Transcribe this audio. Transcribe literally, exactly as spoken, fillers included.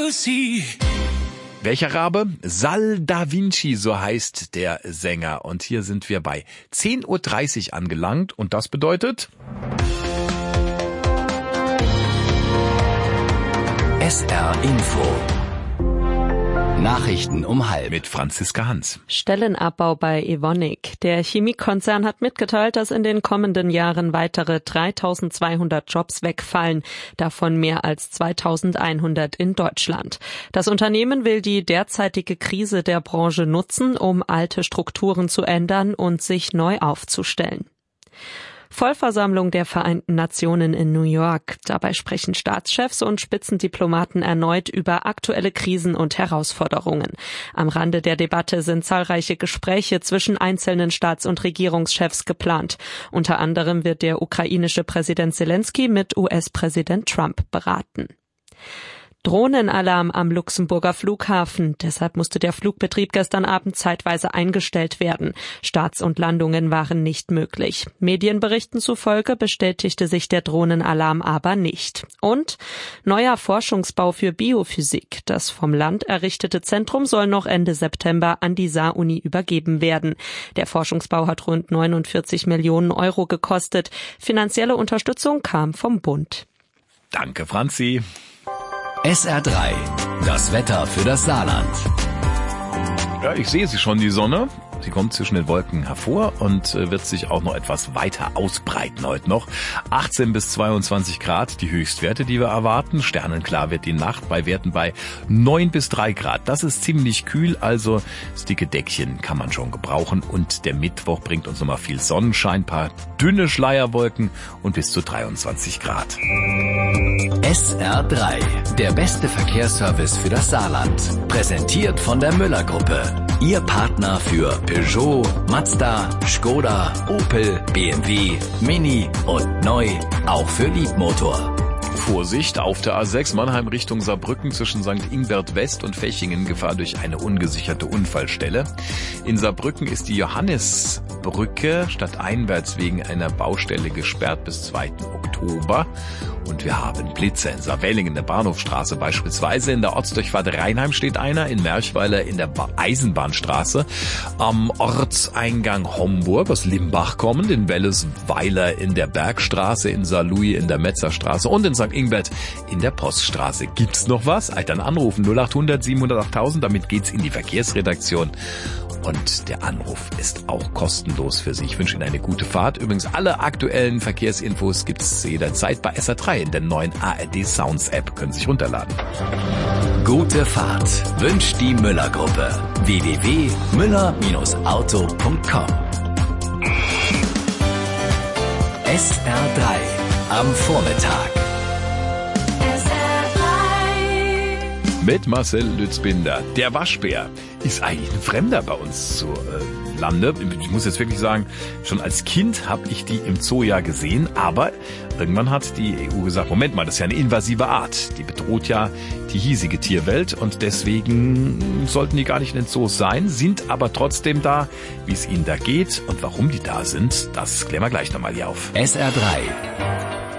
Lucy. Welcher Rabe? Sal Da Vinci, so heißt der Sänger. Und hier sind wir bei zehn Uhr dreißig angelangt. Und das bedeutet... S R Info. Nachrichten um halb. Mit Franziska Hans. Stellenabbau bei Evonik. Der Chemiekonzern hat mitgeteilt, dass in den kommenden Jahren weitere dreitausendzweihundert Jobs wegfallen, davon mehr als zweitausendeinhundert in Deutschland. Das Unternehmen will die derzeitige Krise der Branche nutzen, um alte Strukturen zu ändern und sich neu aufzustellen. Vollversammlung der Vereinten Nationen in New York. Dabei sprechen Staatschefs und Spitzendiplomaten erneut über aktuelle Krisen und Herausforderungen. Am Rande der Debatte sind zahlreiche Gespräche zwischen einzelnen Staats- und Regierungschefs geplant. Unter anderem wird der ukrainische Präsident Zelensky mit U S-Präsident Trump beraten. Drohnenalarm am Luxemburger Flughafen. Deshalb musste der Flugbetrieb gestern Abend zeitweise eingestellt werden. Starts und Landungen waren nicht möglich. Medienberichten zufolge bestätigte sich der Drohnenalarm aber nicht. Und neuer Forschungsbau für Biophysik. Das vom Land errichtete Zentrum soll noch Ende September an die Saar-Uni übergeben werden. Der Forschungsbau hat rund neunundvierzig Millionen Euro gekostet. Finanzielle Unterstützung kam vom Bund. Danke, Franzi. S R drei, das Wetter für das Saarland. Ja, ich sehe sie schon, die Sonne. Sie kommt zwischen den Wolken hervor und äh, wird sich auch noch etwas weiter ausbreiten heute noch. achtzehn bis zweiundzwanzig Grad, die Höchstwerte, die wir erwarten. Sternenklar wird die Nacht bei Werten bei neun bis drei Grad. Das ist ziemlich kühl, also das dicke Deckchen kann man schon gebrauchen. Und der Mittwoch bringt uns nochmal viel Sonnenschein, paar dünne Schleierwolken und bis zu dreiundzwanzig Grad. S R drei, der beste Verkehrsservice für das Saarland. Präsentiert von der Müller-Gruppe. Ihr Partner für Peugeot, Mazda, Skoda, Opel, B M W, Mini und neu, auch für Liebmotor. Vorsicht, auf der A sechs Mannheim Richtung Saarbrücken zwischen Sankt Ingbert West und Fechingen Gefahr durch eine ungesicherte Unfallstelle. In Saarbrücken ist die Johannisbrücke stadteinwärts wegen einer Baustelle gesperrt bis zweiten Oktober. Und wir haben Blitze in Saarwelling in der Bahnhofstraße beispielsweise. In der Ortsdurchfahrt Rheinheim steht einer, in Merchweiler in der Eisenbahnstraße. Am Ortseingang Homburg aus Limbach kommend, in Wellesweiler in der Bergstraße, in Saarlouis in der Metzerstraße und in Sankt Ingbert in der Poststraße. Gibt's noch was? Dann anrufen null acht hundert siebenhundertachttausend, damit geht's in die Verkehrsredaktion. Und der Anruf ist auch kostenlos für Sie. Ich wünsche Ihnen eine gute Fahrt. Übrigens, alle aktuellen Verkehrsinfos gibt's jederzeit bei S R drei in der neuen A R D Sounds App. Können Sie sich runterladen. Gute Fahrt wünscht die Müller-Gruppe. w w w punkt müller Bindestrich auto punkt com. S R drei am Vormittag. Mit Marcel Lützbinder. Der Waschbär ist eigentlich ein Fremder bei uns zu äh, Lande. Ich muss jetzt wirklich sagen, schon als Kind habe ich die im Zoo ja gesehen, aber irgendwann hat die E U gesagt, Moment mal, das ist ja eine invasive Art. Die bedroht ja die hiesige Tierwelt und deswegen sollten die gar nicht in den Zoos sein, sind aber trotzdem da. Wie es ihnen da geht und warum die da sind, das klären wir gleich nochmal hier auf. S R drei